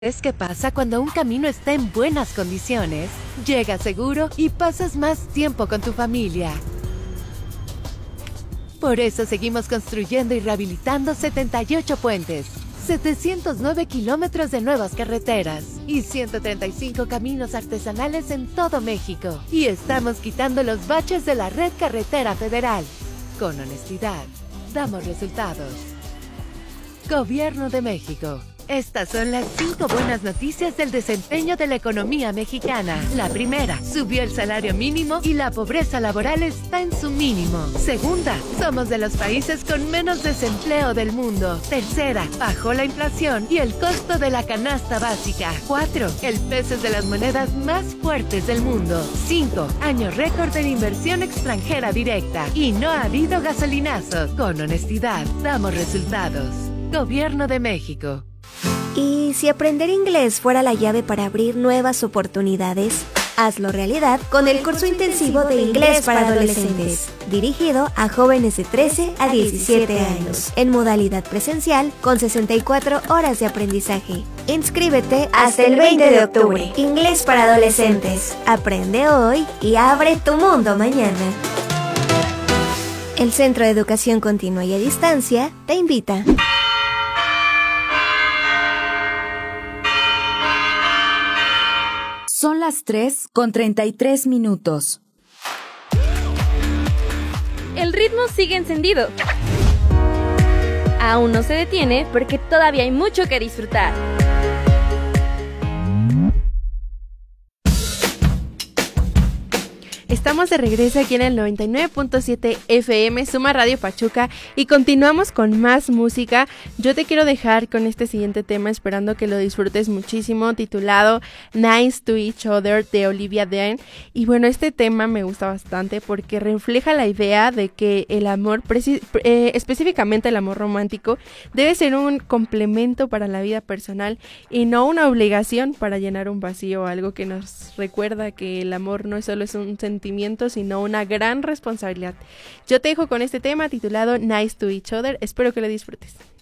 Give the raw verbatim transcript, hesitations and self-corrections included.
¿Es qué pasa cuando un camino está en buenas condiciones? Llegas seguro y pasas más tiempo con tu familia. Por eso seguimos construyendo y rehabilitando setenta y ocho puentes, setecientos nueve kilómetros de nuevas carreteras y ciento treinta y cinco caminos artesanales en todo México. Y estamos quitando los baches de la red carretera federal. Con honestidad, damos resultados. Gobierno de México. Estas son las cinco buenas noticias del desempeño de la economía mexicana. La primera, subió el salario mínimo y la pobreza laboral está en su mínimo. Segunda, somos de los países con menos desempleo del mundo. Tercera, bajó la inflación y el costo de la canasta básica. Cuatro, el peso es de las monedas más fuertes del mundo. Cinco, año récord en inversión extranjera directa. Y no ha habido gasolinazos. Con honestidad, damos resultados. Gobierno de México. ¿Y si aprender inglés fuera la llave para abrir nuevas oportunidades? Hazlo realidad con el curso intensivo de inglés para adolescentes, dirigido a jóvenes de trece a diecisiete años, en modalidad presencial con sesenta y cuatro horas de aprendizaje. Inscríbete hasta el veinte de octubre. Inglés para adolescentes. Aprende hoy y abre tu mundo mañana. El Centro de Educación Continua y a Distancia te invita. Son las tres con treinta y tres minutos. El ritmo sigue encendido. Aún no se detiene porque todavía hay mucho que disfrutar. Estamos de regreso aquí en el noventa y nueve punto siete F M, Suma Radio Pachuca, y continuamos con más música. Yo te quiero dejar con este siguiente tema, esperando que lo disfrutes muchísimo, titulado Nice to Each Other, de Olivia Dean. Y bueno, este tema me gusta bastante porque refleja la idea de que el amor, preci- eh, específicamente el amor romántico, debe ser un complemento para la vida personal y no una obligación para llenar un vacío, algo que nos recuerda que el amor no solo es un sentimiento, sino una gran responsabilidad. Yo te dejo con este tema titulado Nice to Each Other. Espero que lo disfrutes.